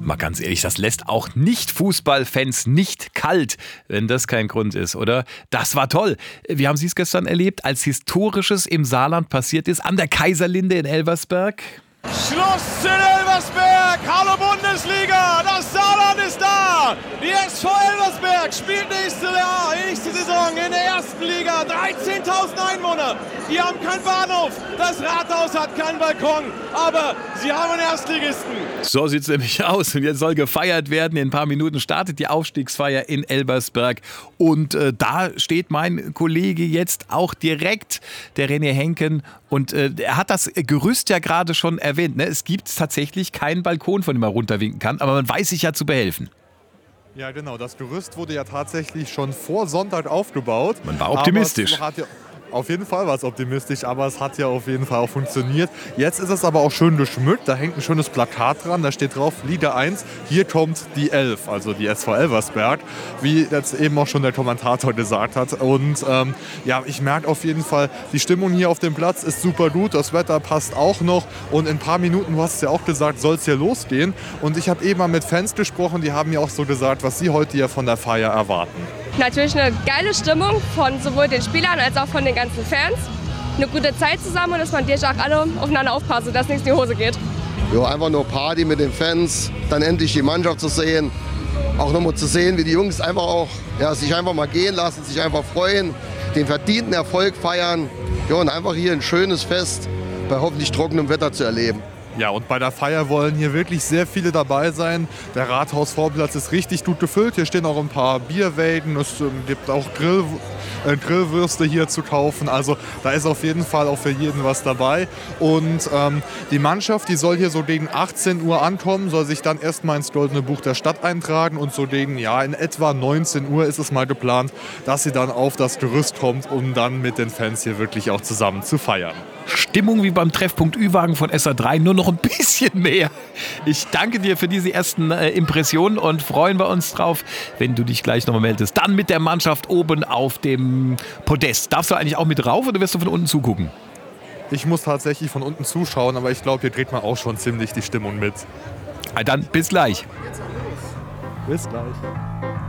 Mal ganz ehrlich, das lässt auch Nicht-Fußballfans nicht kalt, wenn das kein Grund ist, oder? Das war toll. Wie haben Sie es gestern erlebt, als Historisches im Saarland passiert ist, an der Kaiserlinde in Elversberg? Schluss in Elversberg! Hallo Bundesliga! Das Saarland ist da! Die SV Elversberg spielt nächste Saison in der ersten Liga. 13.000 Einwohner. Die haben keinen Bahnhof. Das Rathaus hat keinen Balkon. Aber sie haben einen Erstligisten. So sieht es nämlich aus. Und jetzt soll gefeiert werden. In ein paar Minuten startet die Aufstiegsfeier in Elversberg. Und da steht mein Kollege jetzt auch direkt, der René Henken. Und er hat das Gerüst ja gerade schon erwähnt. Ne? Es gibt tatsächlich keinen Balkon, von dem man runterwinken kann. Aber man weiß sich ja zu behelfen. Ja, genau. Das Gerüst wurde ja tatsächlich schon vor Sonntag aufgebaut. Man war optimistisch. Auf jeden Fall war es optimistisch, aber es hat ja auf jeden Fall auch funktioniert. Jetzt ist es aber auch schön geschmückt. Da hängt ein schönes Plakat dran. Da steht drauf, Liga 1, hier kommt die 11, also die SV Elversberg, wie jetzt eben auch schon der Kommentator gesagt hat. Und ja, ich merke auf jeden Fall, die Stimmung hier auf dem Platz ist super gut. Das Wetter passt auch noch. Und in ein paar Minuten, du hast es ja auch gesagt, soll es hier losgehen. Und ich habe eben mal mit Fans gesprochen, die haben mir auch so gesagt, was sie heute hier von der Feier erwarten. Natürlich eine geile Stimmung von sowohl den Spielern als auch von den ganzen Fans. Eine gute Zeit zusammen und dass man natürlich auch alle aufeinander aufpassen, dass nichts in die Hose geht. Ja, einfach nur Party mit den Fans, dann endlich die Mannschaft zu sehen. Auch nochmal zu sehen, wie die Jungs einfach auch sich einfach mal gehen lassen, sich einfach freuen, den verdienten Erfolg feiern. Ja, und einfach hier ein schönes Fest bei hoffentlich trockenem Wetter zu erleben. Ja, und bei der Feier wollen hier wirklich sehr viele dabei sein. Der Rathausvorplatz ist richtig gut gefüllt. Hier stehen auch ein paar Bierwägen. Es gibt auch Grillwürste hier zu kaufen. Also da ist auf jeden Fall auch für jeden was dabei. Und die Mannschaft, die soll hier so gegen 18 Uhr ankommen, soll sich dann erstmal ins Goldene Buch der Stadt eintragen. Und so gegen, ja, in etwa 19 Uhr ist es mal geplant, dass sie dann auf das Gerüst kommt, um dann mit den Fans hier wirklich auch zusammen zu feiern. Stimmung wie beim Treffpunkt Ü-Wagen von SA3, nur noch ein bisschen mehr. Ich danke dir für diese ersten Impressionen und freuen wir uns drauf, wenn du dich gleich nochmal meldest. Dann mit der Mannschaft oben auf dem Podest. Darfst du eigentlich auch mit rauf oder wirst du von unten zugucken? Ich muss tatsächlich von unten zuschauen, aber ich glaube, hier dreht man auch schon ziemlich die Stimmung mit. Dann bis gleich. Bis gleich.